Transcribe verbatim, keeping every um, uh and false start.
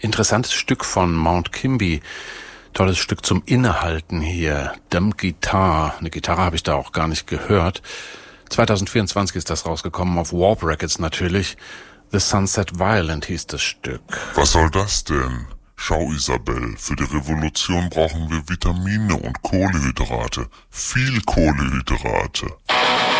Interessantes Stück von Mount Kimbie. Tolles Stück zum Innehalten hier. Dem Guitar. Eine Gitarre habe ich da auch gar nicht gehört. zwanzig vierundzwanzig ist das rausgekommen, auf Warp Records natürlich. The Sunset Violent hieß das Stück. Was soll das denn? Schau, Isabel, für die Revolution brauchen wir Vitamine und Kohlenhydrate. Viel Kohlenhydrate.